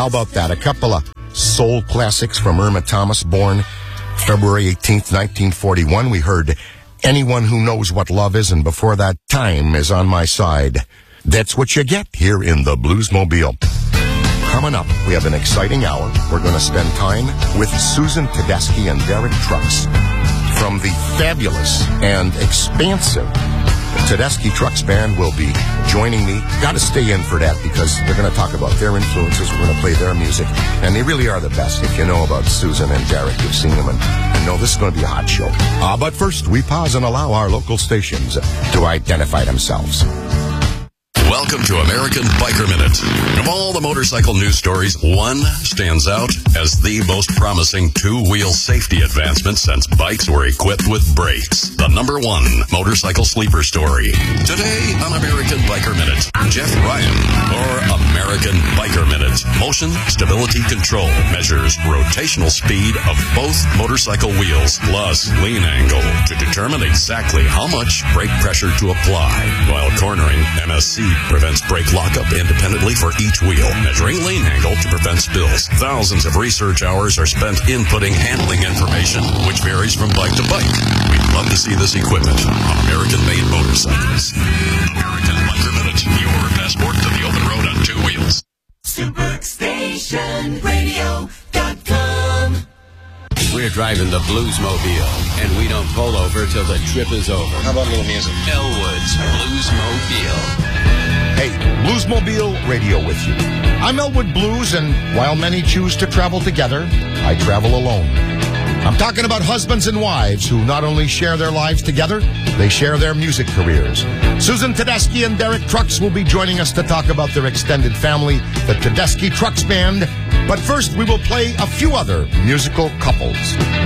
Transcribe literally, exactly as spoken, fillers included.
How about that? A couple of soul classics from Irma Thomas, born February eighteenth, nineteen forty-one. We heard Anyone Who Knows What Love Is, and before that, Time Is On My Side. That's what you get here in the Bluesmobile. Coming up, we have an exciting hour. We're going to spend time with Susan Tedeschi and Derek Trucks from the fabulous and expansive Tedeschi Trucks Band will be joining me. Got to stay in for that because they're going to talk about their influences. We're going to play their music. And they really are the best. If you know about Susan and Derek, you've seen them and, and know this is going to be a hot show. Uh, but first, we pause and allow our local stations to identify themselves. Welcome to American Biker Minute. Of all the motorcycle news stories, one stands out as the most promising two-wheel safety advancement since bikes were equipped with brakes. The number one motorcycle sleeper story. Today on American Biker Minute, Jeff Ryan, or American Biker Minute. Motion Stability Control measures rotational speed of both motorcycle wheels plus lean angle to determine exactly how much brake pressure to apply. While cornering, M S C prevents brake lockup independently for each wheel, measuring lane angle to prevent spills. Thousands of research hours are spent inputting handling information, which varies from bike to bike. We'd love to see this equipment on American-made motorcycles. American Biker Minute, your passport to the open road on two wheels. Superstation Radio dot com. We're driving the Bluesmobile, and we don't pull over till the trip is over. How about a little music? Elwood's Bluesmobile. Hey, Bluesmobile Radio with you. I'm Elwood Blues, and while many choose to travel together, I travel alone. I'm talking about husbands and wives who not only share their lives together, they share their music careers. Susan Tedeschi and Derek Trucks will be joining us to talk about their extended family, the Tedeschi Trucks Band. But first, we will play a few other musical couples.